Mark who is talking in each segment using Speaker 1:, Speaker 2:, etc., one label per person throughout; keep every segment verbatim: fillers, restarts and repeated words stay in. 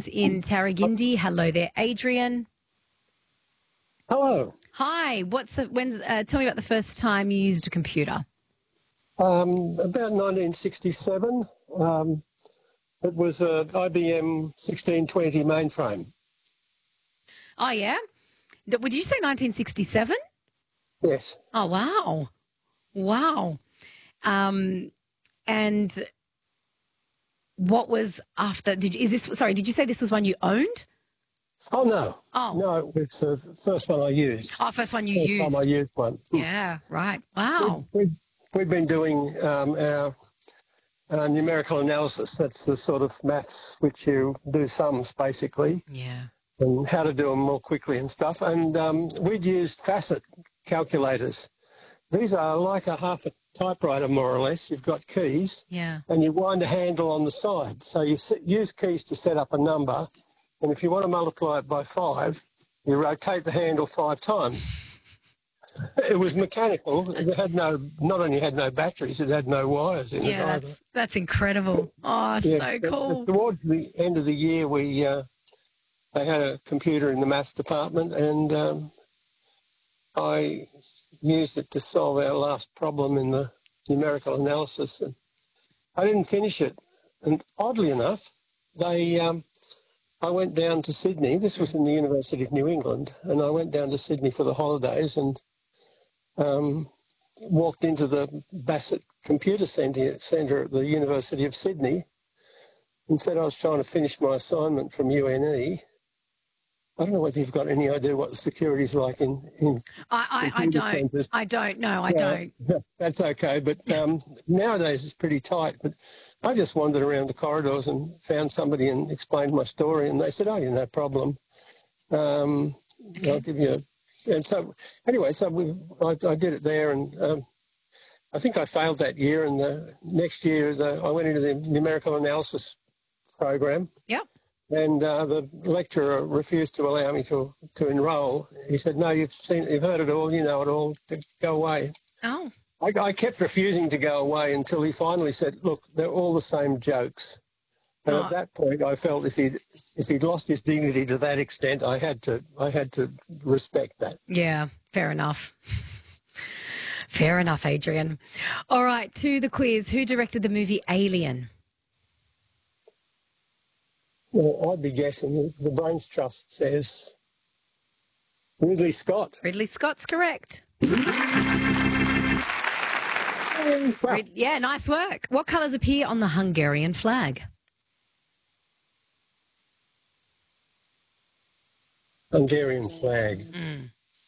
Speaker 1: Brian's in Tarragindi. Hello there, Adrian.
Speaker 2: Hello.
Speaker 1: Hi. What's the when's? Uh, tell me about the first time you used a computer.
Speaker 2: Um, about nineteen sixty-seven. Um, it was a I B M sixteen twenty mainframe.
Speaker 1: Oh yeah. D- Would you say nineteen sixty-seven?
Speaker 2: Yes.
Speaker 1: Oh wow, wow. Um, and what was after? Did you, is this sorry? Did you say this was one you owned?
Speaker 2: Oh no.
Speaker 1: Oh.
Speaker 2: No, it's the first one I used.
Speaker 1: Oh, first one you
Speaker 2: first
Speaker 1: used.
Speaker 2: Time I used one.
Speaker 1: Yeah. Right. Wow.
Speaker 2: We, we, we've been doing um, our uh, numerical analysis. That's the sort of maths which you do sums basically.
Speaker 1: Yeah.
Speaker 2: And how to do them more quickly and stuff. And um, we'd used facet calculators. These are like a half a typewriter, more or less. You've got keys,
Speaker 1: Yeah.
Speaker 2: and you wind a handle on the side. So you s- use keys to set up a number, and if you want to multiply it by five, you rotate the handle five times. It was mechanical. It had no, not only had no batteries, it had no wires in
Speaker 1: Yeah.
Speaker 2: it either.
Speaker 1: That's that's incredible. Oh,
Speaker 2: Yeah,
Speaker 1: so
Speaker 2: but-
Speaker 1: cool.
Speaker 2: but towards the end of the year, we uh, they had a computer in the maths department, and um, I used it to solve our last problem in the numerical analysis. And I didn't finish it, and oddly enough, they um, I went down to Sydney. This was in the University of New England, and I went down to Sydney for the holidays and um, walked into the Bassett Computer Centre Centre at the University of Sydney and said I was trying to finish my assignment from U N E. I don't know whether you've got any idea what the security's like in, in
Speaker 1: I, I, I
Speaker 2: computer
Speaker 1: don't.
Speaker 2: centres.
Speaker 1: I don't. No, I
Speaker 2: Yeah,
Speaker 1: don't.
Speaker 2: That's okay, but um, nowadays it's pretty tight. But I just wandered around the corridors and found somebody and explained my story, and they said, "Oh, yeah, no problem. Um, I'll give you." A... And so, anyway, so we, I, I did it there, and um, I think I failed that year. And the next year, the, I went into the numerical analysis program.
Speaker 1: Yep.
Speaker 2: And uh, the lecturer refused to allow me to, to enrol. He said, no, you've seen, you've heard it all, you know it all, go away.
Speaker 1: Oh.
Speaker 2: I, I kept refusing to go away until he finally said, look, they're all the same jokes. And
Speaker 1: Oh.
Speaker 2: at that point, I felt if he'd, if he'd lost his dignity to that extent, I had to, I had to respect that.
Speaker 1: Yeah. Fair enough. Fair enough, Adrian. All right. To the quiz. Who directed the movie Alien?
Speaker 2: Well, I'd be guessing the Brains Trust says Ridley Scott.
Speaker 1: Ridley Scott's correct.
Speaker 2: Well,
Speaker 1: Rid- yeah, nice work. What colours appear on the Hungarian flag?
Speaker 2: Hungarian flag.
Speaker 1: Mm.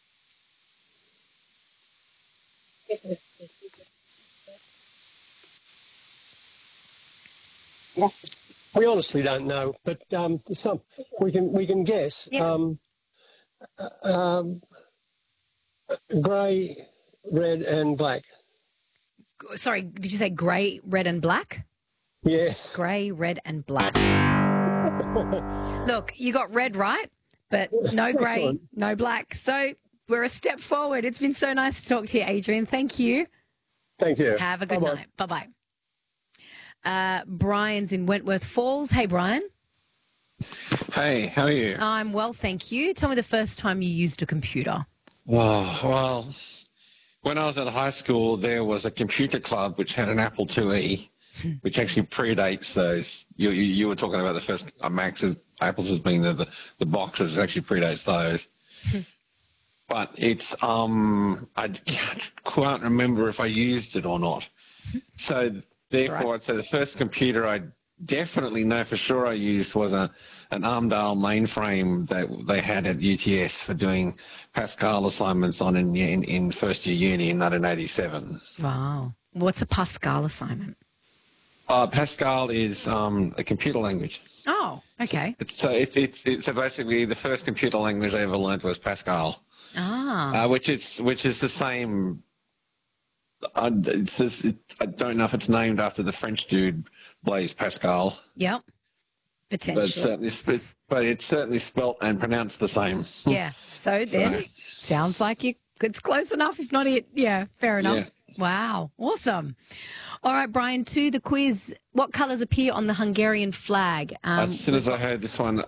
Speaker 2: We honestly don't know, but um, some we can we can guess.
Speaker 1: Yeah.
Speaker 2: Um, uh, um, grey, red, and black.
Speaker 1: G- Sorry, did you say grey, red and black?
Speaker 2: Yes.
Speaker 1: Grey, red and black. Look, you got red right, but no grey,
Speaker 2: Excellent.
Speaker 1: no black. So we're a step forward. It's been so nice to talk to you, Adrian. Thank you.
Speaker 2: Thank you.
Speaker 1: Have a good
Speaker 2: Bye-bye.
Speaker 1: night. Bye-bye. Uh, Brian's in Wentworth Falls. Hey, Brian.
Speaker 3: Hey, how are you?
Speaker 1: I'm well, thank you. Tell me the first time you used a computer.
Speaker 3: Oh, well, when I was at high school, there was a computer club which had an Apple two E, which actually predates those. You, you, you were talking about the first uh, Max's, Apple's as being the, the, the boxes, it actually predates those. But it's, um, I can't remember if I used it or not. So therefore,
Speaker 1: right.
Speaker 3: I'd say the first computer I definitely know for sure I used was a an Armdale mainframe that they had at U T S for doing Pascal assignments on in, in, in first year uni in nineteen eighty-seven.
Speaker 1: Wow. What's a Pascal assignment?
Speaker 3: Uh, Pascal is um, a computer language.
Speaker 1: Oh, okay.
Speaker 3: It's, so it's, it's, it's so basically the first computer language I ever learned was Pascal,
Speaker 1: Ah.
Speaker 3: uh, which is which is the same. Uh, it's just, it, I don't know if it's named after the French dude Blaise Pascal.
Speaker 1: Yep.
Speaker 3: But
Speaker 1: Potentially.
Speaker 3: certainly, sp- but it's certainly spelt and pronounced the same.
Speaker 1: Yeah. So then, sounds like you. It's close enough, if not it. Yeah. Fair enough.
Speaker 3: Yeah.
Speaker 1: Wow. Awesome. All right, Brian. To the quiz. What colours appear on the Hungarian flag? Um,
Speaker 3: as soon as I heard this one,